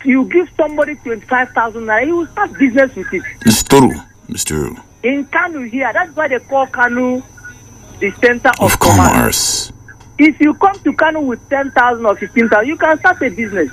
you give somebody 25,000 naira, he will start business with it. It's true. It's true. In Kano here, that's why they call Kano the center Of commerce. If you come to Kano with 10,000 or 15,000, you can start a business.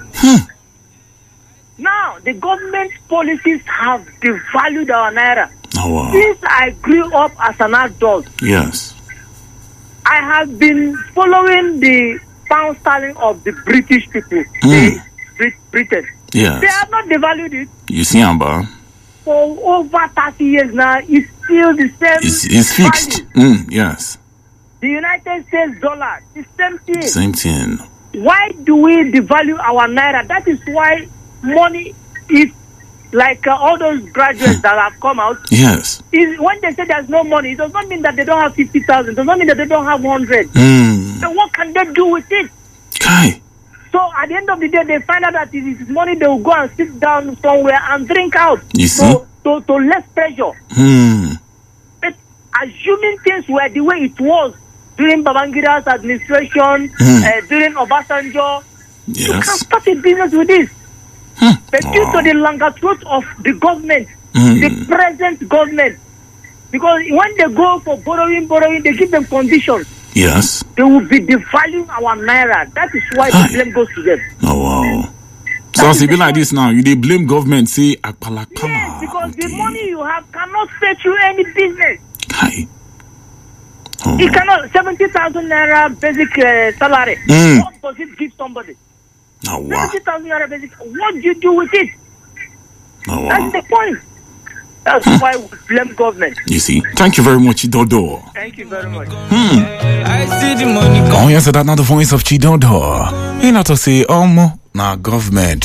Now, the government policies have devalued our naira. Oh, wow. Since I grew up as an adult, Yes. I have been following the pound sterling of the British people, Britain. Yes. They have not devalued it. You see, Amba? For over 30 years now, it's still the same. It's fixed. Yes. The United States dollar, the same thing. Same thing. Why do we devalue our naira? That is why money is like all those graduates that have come out. Yes. When they say there's no money, it does not mean that they don't have 50,000. It does not mean that they don't have 100. So what can they do with it? Okay. So at the end of the day, they find out that it is money, they will go and sit down somewhere and drink out. You see? To less pressure. But assuming things were the way it was during Babangida's administration, during Obasanjo, you can start a business with this. But due to the longer throat of the government, the present government, because when they go for borrowing, they give them conditions. Yes. They will be devaluing our naira. That is why the blame goes to them. Oh, wow. So as it be like this now, they blame government, say, akpala. Yes, because the money you have cannot fetch you any business. Hi. Oh. It cannot. 70,000 naira basic salary. What does it give somebody? Oh, wow. 70,000 naira basic. What do you do with it? Oh, wow. That's the point. That's why we blame government. You see? Thank you very much, Chidodo. Thank you very much. I see the money come. Oh, yes, that's not the voice of Chidodo. You know to say, now government.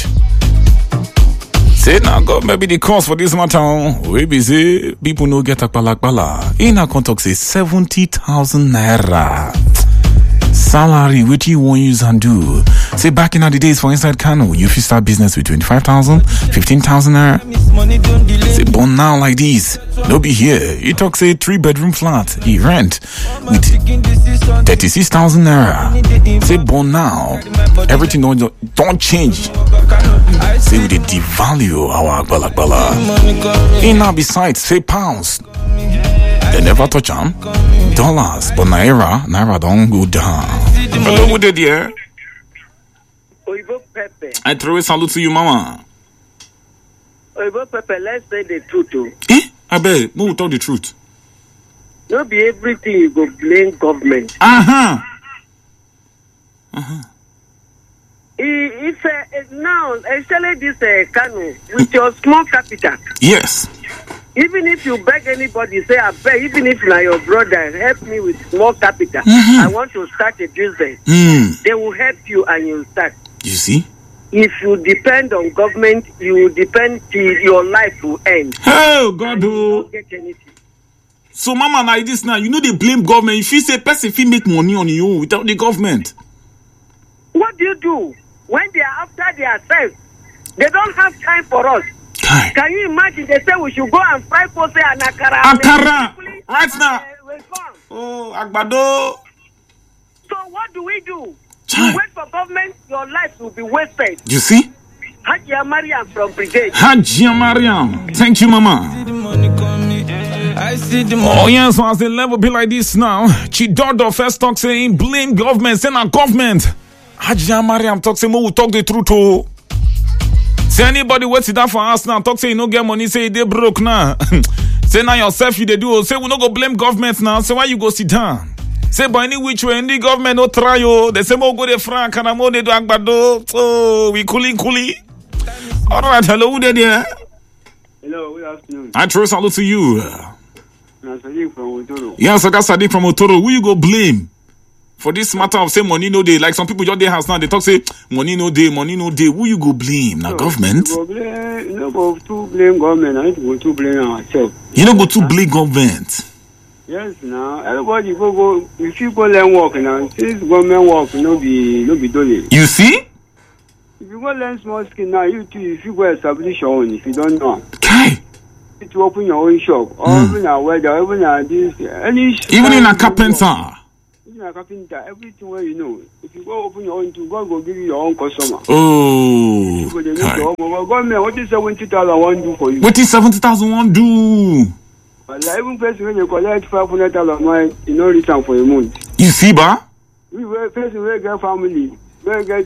Say, now government be the cause for this matter. We be say, people no get akpala. In our contact say 70,000 naira. Salary, which you won't use and do. Say back in the days for inside Kano, you fit start business with 25,000, 15,000 naira. Say born now like this. No be here. You talk say 3-bedroom flat. He rent with 36,000 naira. Say born now. Everything don't change. Say we devalue our akbala. In now besides say pounds. They never touch them. Dollars, but naira don't go down. Hello, who did here? Oibo Pepe. I throw a salute to you, mama. Oibo Pepe, let's say the truth. I bet, we will talk the truth. Not be everything you go blame government. If now, especially this Kano, with your small capital. Yes. Even if you beg anybody, say, I beg, even if you're your brother, help me with small capital. I want to start a business. They will help you and you'll start. You see? If you depend on government, you will depend till your life will end. Oh, God, you won't get anything. So, mama, like this now, you know they blame government. If you say person, if you make money on you without the government. What do you do? When they are after themselves, they don't have time for us. Can you imagine? They say we should go and fry pose and akara. Akara! Right now. Oh, Agbado. So what do? You wait for government, your life will be wasted. You see? Hajia Mariam from Brigade. Hajia Mariam. Thank you, mama. Oh, yes, so as the level be like this now, Chidodo first talk saying blame government, say not government. Hajia Mariam talk say, we will talk the truth too. Say anybody wait that for us now, talk say you no get money, say they broke now. Say now yourself you they do, say we no go blame government now, say why you go sit down? Say by any which way, any government no try you, they say mo go de frank and mo de do agbado, so we coolie. Alright, hello, who there? Hello, good afternoon. I throw salute to you. Sadiq from Otoro. Yes, I got Sadiq from Otoro. Who you go blame? For this matter of say money no day, like some people just their house now, they talk say money no day. Who you go blame? Now government? You no go to blame government. I go to blame ourselves. You don't go to blame government. Yes, now everybody go. If you go learn work now, since government work no be done. You see? If you go learn small skill now, you too. If you go establish your own, if you don't know. Okay. To open your own shop, or even a weather, even a this, any. Even in a carpenter. a carpenter, everything where you know. If you go open your own to God will give you your own customer. Oh. Government, what is 70,000 one do for you? What is 70,000 one do? But like even person when you collect 500,000, you know return for a month. You see, ba? We person will get family. What he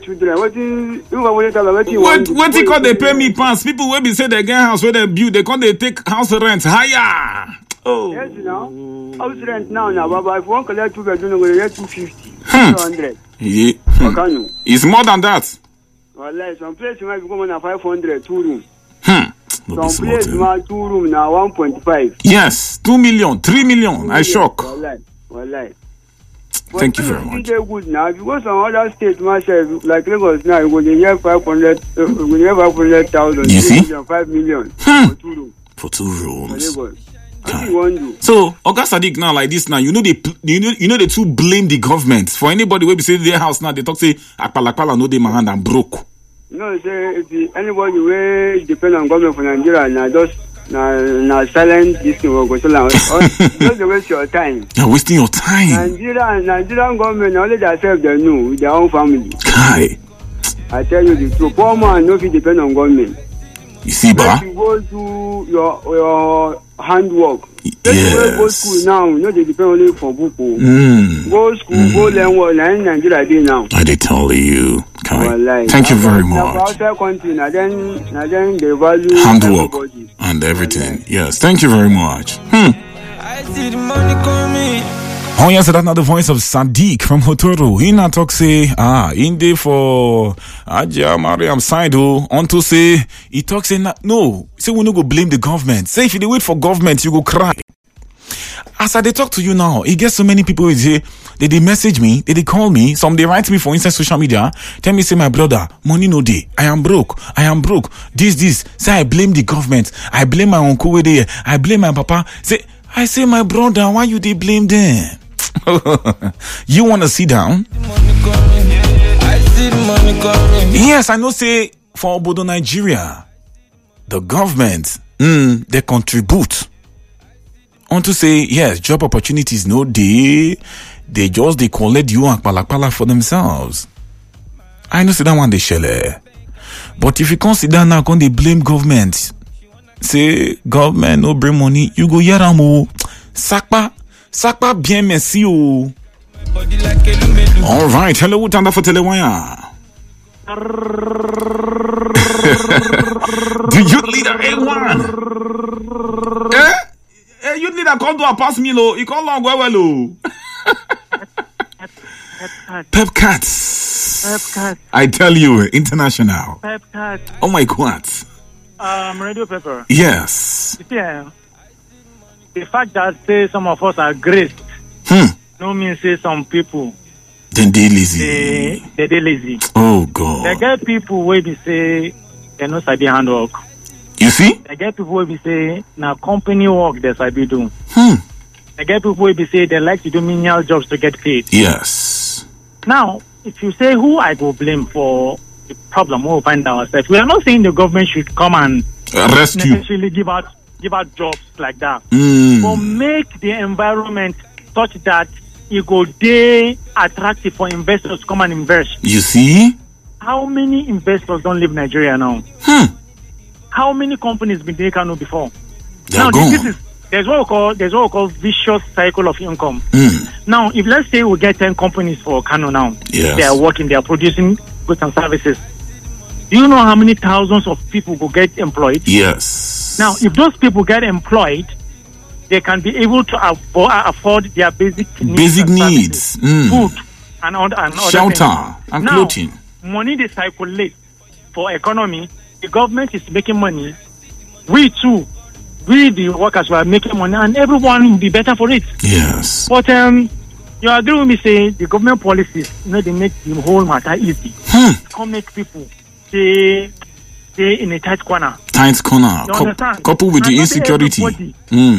call they pay me pants? People will be say they get house where they build, they call they take house rent higher. Oh. Yes, you know. House rent now, but if one collect 2 bedroom, we get 250, 200. Yeah. It's more than that. Well, some place might be going at 500, 2 room. Some place might 2 room now 1.5. Yes, 2 million, 3 million. I shock. Well, thank you very much. Good now. If you go some other states, myself, like Lagos now, when you have 500,000, you see? 5 million for 2 rooms. For 2 rooms. So, Oga Sadiq now like this now, you know they too blame the government for anybody where we say their house now they talk say akpalakpala no dey my hand and broke. You know, say if anybody will depend on government for Nigeria now just now silent this thing will go so long. Just waste your time. You're wasting your time. Nigerian government only themselves they know with their own family. Kai. I tell you the truth. Poor man no fit depend on government. You see, ba? If you go to your handwork. Yes. Go school now, you know they depend only for book. Go school, go learn what in Nigeria dey now. I did tell you. Kai. Thank you very much. Outside country, now then they value handwork and everything. Yes, thank you very much. I see the money coming. Oh yes, that's not the voice of Sadiq from Hotoro. He now talk say, in there for Aja Mariam side on to say, he talk say, no, say we no go blame the government. Say if you wait for government, you go cry. As I they talk to you now, it gets so many people who say, they message me, they call me, some they write me for inside social media, tell me say my brother, money no day, I am broke, this, say I blame the government, I blame my uncle with there, I blame my papa, I say my brother, why you they blame them? You want to sit down? Yes, I know say for Obodo Nigeria, the government, they contribute. On to say, yes, job opportunities no they just they collect you and palapala for themselves. I know say that one they share. But if you consider now, they blame government. Say government no bring money, you go hear am o. Sakpa bien merci o. All right, hello, Utanda for Telewaya. Do you leader A1? You leader come to a pass me lo. You call long well. Pepcats. I tell you, international. Pepcats. Oh my God. Radio Pepper. Yes. Yeah. The fact that say some of us are graced, no means say some people. Then they lazy. They lazy. Oh God. They get people where they say they no sabi handwork. You see? They get people where they say now company work they sabi do. They get people where they say they like to do menial jobs to get paid. Yes. Now, if you say who I go blame for the problem, we'll find ourselves. We are not saying the government should come and necessarily give out jobs like that. But make the environment such that it go day attractive for investors to come and invest. You see? How many investors don't leave Nigeria now? How many companies been there Kano before? They're gone. There's what we call vicious cycle of income. Now, if let's say we get 10 companies for Kano now, they are working, they are producing goods and services. Do you know how many thousands of people will get employed? Yes. Now, if those people get employed, they can be able to afford their basic needs. Food and other shelter things. And clothing. Money they circulate for economy. The government is making money. We too, the workers were making money, and everyone will be better for it. Yes. But you agree with me? Say the government policies, they make the whole matter easy. Come make people stay in a tight corner. Coupled with the insecurity.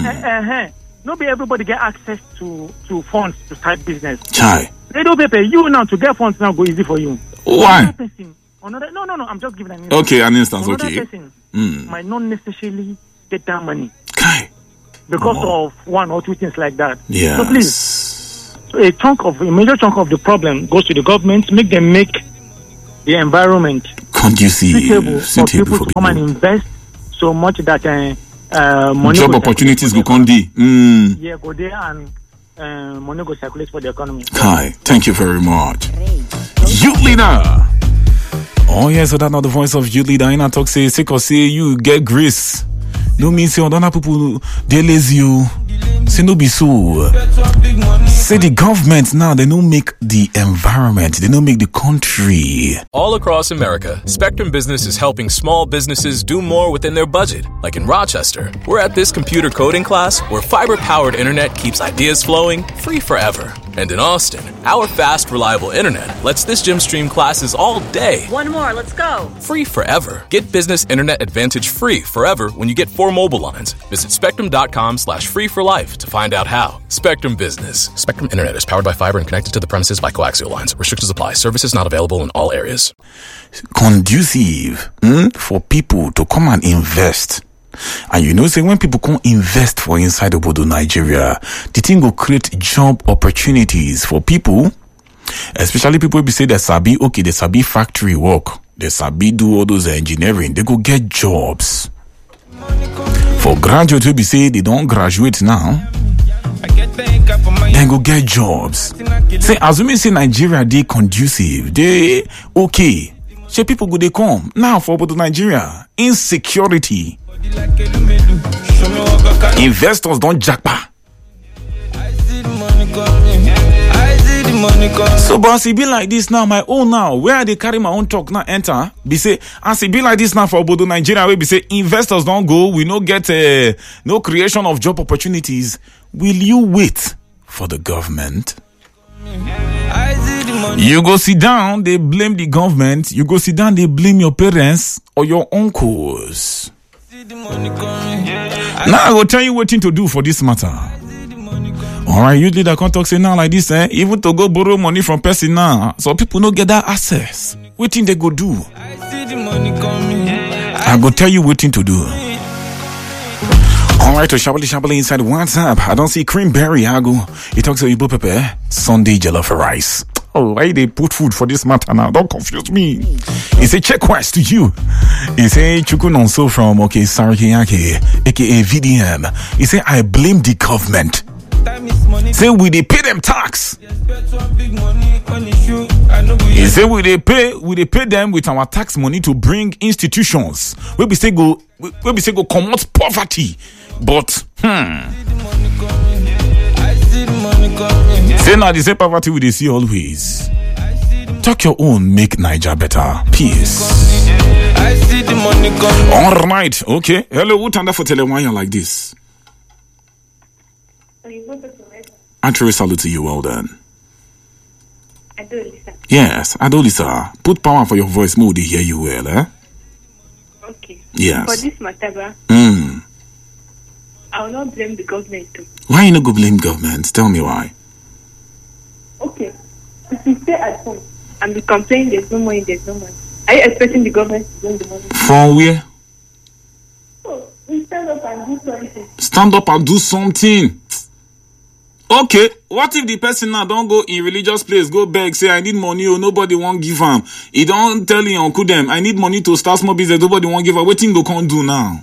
Not be everybody get access to funds to start business. Chai. Radio Paper, you now to get funds now go easy for you. Why? No, I'm just giving an instance. Okay, an instance, okay. Person might not necessarily get that money. Kai. Because of one or two things like that. Yes. So please, a major chunk of the problem goes to the government. Make the environment suitable for people to come and invest so much that money job opportunities go condi. Yeah, go there and money go circulate for the economy. Hi, thank you very much. Youth leader. Oh yeah, so that's not the voice of youth leader. I talk say you get grace. No mean say other people they lazy you. Say no be so. Say the government now, they don't make the environment, they don't make the country. All across America, Spectrum Business is helping small businesses do more within their budget. Like in Rochester, we're at this computer coding class where fiber-powered internet keeps ideas flowing free forever. And in Austin, our fast, reliable internet lets this gym stream classes all day. One more, let's go. Free forever. Get Business Internet Advantage free forever when you get 4 mobile lines. Visit spectrum.com/free for life to find out how. Spectrum Business. Spectrum Internet is powered by fiber and connected to the premises by coaxial lines. Restrictions apply. Services not available in all areas. Conducive for people to come and invest. And you know, say when people come invest for inside Obodo Nigeria, the thing will create job opportunities for people, especially people who say they sabi factory work, they sabi do all those engineering, they go get jobs. For graduates who say they don't graduate now, then go get jobs. Say assuming say Nigeria they conducive, they okay. Say people go they come now for Obodo Nigeria. Insecurity. Investors don't jackpot. So but it be like this now, my own now, where they carry my own talk now enter, be say, as it be like this now for Obodo Nigeria, we be say investors don't go, we no get no creation of job opportunities. Will you wait for the government? You go sit down, they blame the government. You go sit down, they blame your parents or your uncles. Now I will tell you what to do for this matter. Alright, you leader can't talk say now like this, even to go borrow money from person now, so people don't get that access. What thing they go do? I go tell you what thing to do. Alright, to Shabali inside WhatsApp. I don't see Creamberry. I go. He talks to Ibo Pepe. Sunday jollof rice. Oh, why they put food for this matter now? Don't confuse me. He say check quest to you. He say Chuku Nonso from Sarikiyake, aka VDM. He say I blame the government. Say we they pay them tax. He say we they pay them with our tax money to bring institutions. We say go comot poverty. But say now they say poverty we they see always. Talk your own, make Niger better. Peace. All right, okay. Hello, what under for telling like this? Actually, salute to you. Well done. Adolisa. Yes, Adolisa. Put power for your voice. More they hear you well, eh? Okay. Yes. For this matter, I will not blame the government too. Why you not go blame government? Tell me why. Okay. If you stay at home and be complaining there's no money, are you expecting the government to bring the money? From where? Oh, we stand up and do something. Stand up and do something. Okay, what if the person now don't go in religious place, go beg, say I need money or nobody won't give him. He don't tell him uncle them, I need money to start small business, nobody won't give him. What thing go can't do now?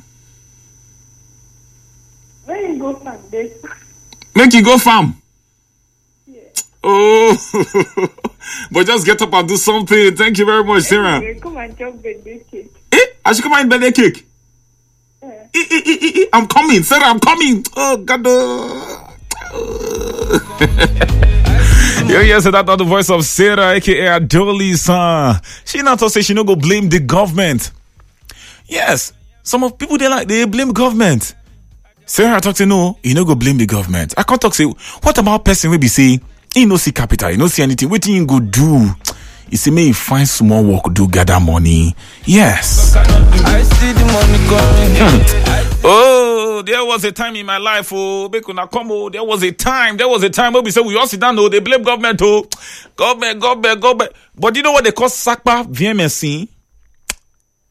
When you go farm, make you go farm. Yeah. Oh, but just get up and do something. Thank you very much, Sarah. Anyway, come and chop birthday cake. I should come and birthday cake. Yeah. I'm coming, Sarah. I'm coming. Oh God. Yeah, so that's not the voice of Sarah, aka Adolisa. She not to say she no go blame the government. Yes, some of people they blame government. Sarah talk say no, you no go blame the government. I can't talk say what about person will be say he no see capital, he no see anything. What you go do? He say may he find small work do gather money. Yes. I see the money coming. Oh, there was a time in my life, oh, there was a time where we say we all sit down, oh, they blame government, oh, government. But do you know what they call SACPA VMSC?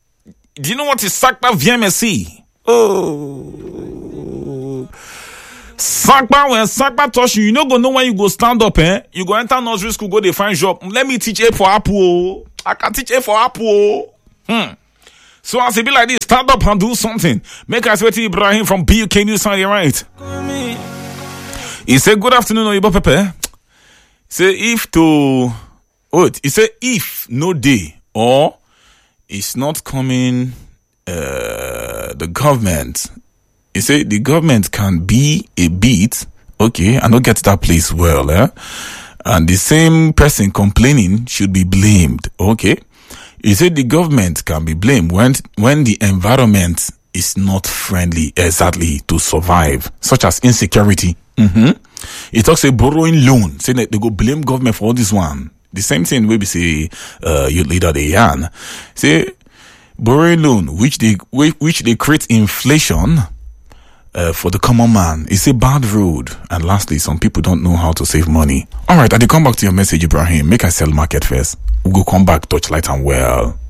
Do you know what is SACPA VMSC? Oh, Sakpa, when Sakpa touch you, you no go know when you go stand up, eh? You go enter nursery school, go dey find job. Let me teach A for apple. I can teach A for apple. So as it be like this, stand up and do something. Make us wait Ibrahim from BUK News on the right. He said, good afternoon, Oyibo Pepe. Say if to he said if no day or it's not coming the government. He said the government can be a bit okay, I don't get that place well, and the same person complaining should be blamed. Okay. He said the government can be blamed when the environment is not friendly exactly to survive, such as insecurity. He talks a borrowing loan, saying that they go blame government for all this one. The same thing we say you leader the yarn. Say borrowing loan, which they create inflation for the common man. It's a bad road. And lastly, some people don't know how to save money. All right, I come back to your message, Ibrahim. Make I sell market first. We'll go come back, touch light and well.